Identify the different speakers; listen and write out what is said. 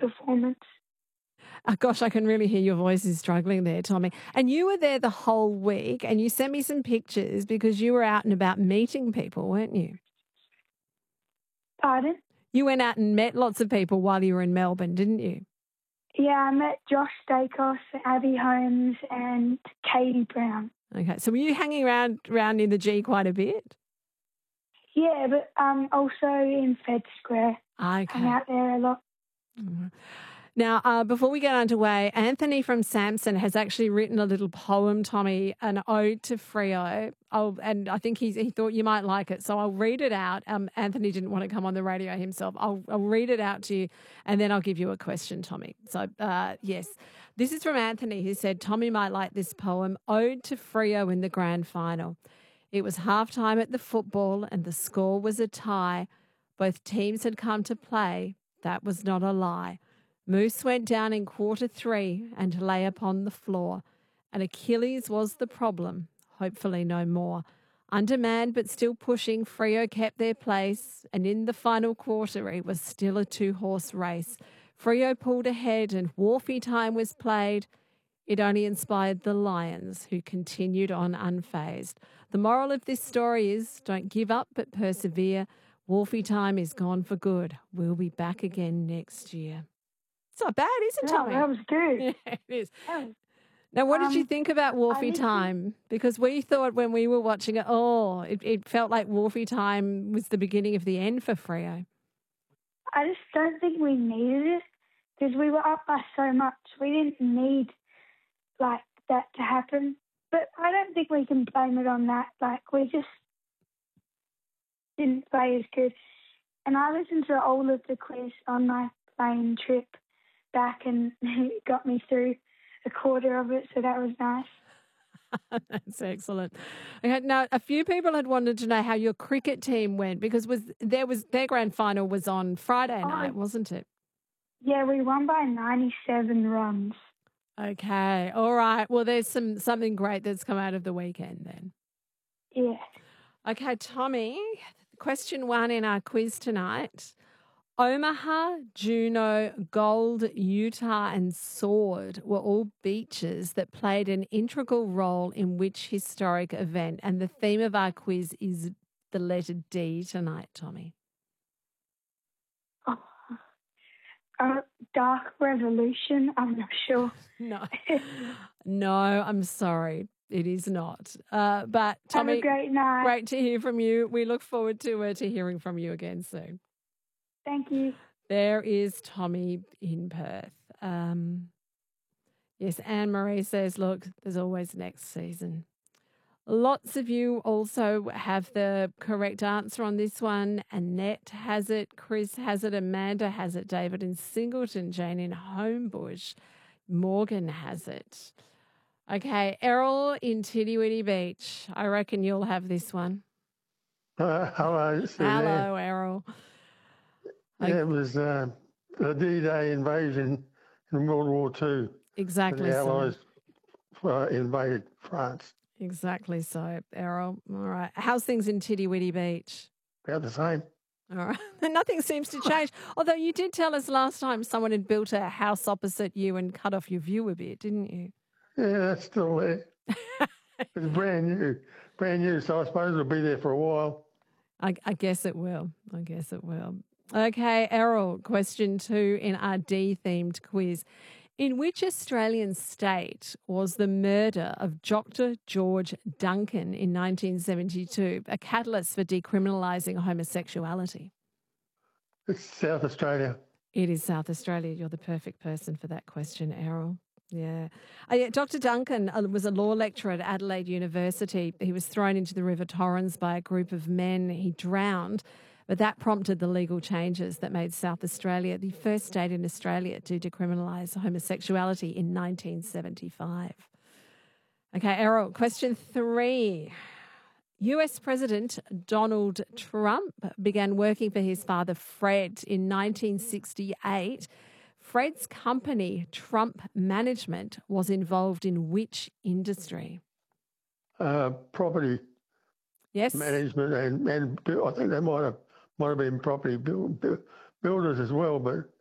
Speaker 1: performance.
Speaker 2: Oh, gosh, I can really hear your voice is struggling there, Tommy. And you were there the whole week and you sent me some pictures because you were out and about meeting people, weren't you?
Speaker 1: Pardon?
Speaker 2: You went out and met lots of people while you were in Melbourne, didn't you?
Speaker 1: Yeah, I met Josh Dacos, Abby Holmes and Katie Brown.
Speaker 2: Okay, so were you hanging around in the G quite a bit?
Speaker 1: Yeah, but also in Fed Square.
Speaker 2: Okay.
Speaker 1: Hang out there a lot.
Speaker 2: Mm-hmm. Now, before we get underway, Anthony from Samson has actually written a little poem, Tommy, an ode to Freo. And I think he thought you might like it, so I'll read it out. Anthony didn't want to come on the radio himself. I'll read it out to you, and then I'll give you a question, Tommy. So, yes, this is from Anthony, who said, Tommy might like this poem, Ode to Freo in the Grand Final. It was halftime at the football, and the score was a tie. Both teams had come to play. That was not a lie. Moose went down in quarter 3 and lay upon the floor, and Achilles was the problem, hopefully no more. Undermanned but still pushing, Freo kept their place, and in the final quarter it was still a 2-horse race. Freo pulled ahead and Wharfie time was played. It only inspired the Lions, who continued on unfazed. The moral of this story is don't give up but persevere. Wharfie time is gone for good. We'll be back again next year. It's not bad, is it, Tommy?
Speaker 1: That was good.
Speaker 2: Yeah, it is. Now, what did you think about Wharfie time? Because we thought when we were watching it, it felt like Wharfie time was the beginning of the end for Freo.
Speaker 1: I just don't think we needed it because we were up by so much. We didn't need like that to happen. But I don't think we can blame it on that. Like, we just didn't play as good. And I listened to all of the quiz on my plane trip back, and it got me through a quarter of it, so that was nice.
Speaker 2: That's excellent. Okay, now, a few people had wanted to know how your cricket team went because their grand final was on Friday night, wasn't it?
Speaker 1: Yeah, we won by 97 runs.
Speaker 2: Okay, all right. Well, there's something great that's come out of the weekend then.
Speaker 1: Yeah.
Speaker 2: Okay, Tommy, question 1 in our quiz tonight. Omaha, Juneau, Gold, Utah and Sword were all beaches that played an integral role in which historic event? And the theme of our quiz is the letter D tonight, Tommy.
Speaker 1: Dark Revolution, I'm not sure.
Speaker 2: No, I'm sorry. It is not. But Tommy,
Speaker 1: have a great night.
Speaker 2: Great to hear from you. We look forward to hearing from you again soon.
Speaker 1: Thank you.
Speaker 2: There is Tommy in Perth. Yes, Anne-Marie says, look, there's always next season. Lots of you also have the correct answer on this one. Annette has it, Chris has it, Amanda has it, David in Singleton, Jane in Homebush, Morgan has it. Okay, Errol in Tiddy Beach. I reckon you'll have this one.
Speaker 3: Hello, Suzanne.
Speaker 2: Hello, Errol.
Speaker 3: Yeah, it was the D-Day invasion in World War II.
Speaker 2: Exactly
Speaker 3: the
Speaker 2: so.
Speaker 3: Allies invaded France.
Speaker 2: Exactly so, Errol. All right. How's things in Tiddy Beach?
Speaker 3: About the same.
Speaker 2: All right. Nothing seems to change. Although you did tell us last time someone had built a house opposite you and cut off your view a bit, didn't you?
Speaker 3: Yeah, that's still there. It's brand new, so I suppose it'll be there for a while.
Speaker 2: I guess it will. Okay, Errol, question 2 in our D-themed quiz. In which Australian state was the murder of Dr. George Duncan in 1972 a catalyst for decriminalising homosexuality?
Speaker 3: It's South Australia.
Speaker 2: It is South Australia. You're the perfect person for that question, Errol. Yeah. Dr. Duncan was a law lecturer at Adelaide University. He was thrown into the River Torrens by a group of men. He drowned, but that prompted the legal changes that made South Australia the first state in Australia to decriminalise homosexuality in 1975. Okay, Errol, question 3. US President Donald Trump began working for his father Fred in 1968. Fred's company, Trump Management, was involved in which industry?
Speaker 3: Property.
Speaker 2: Yes.
Speaker 3: Management and I think they might have been property builders as well, but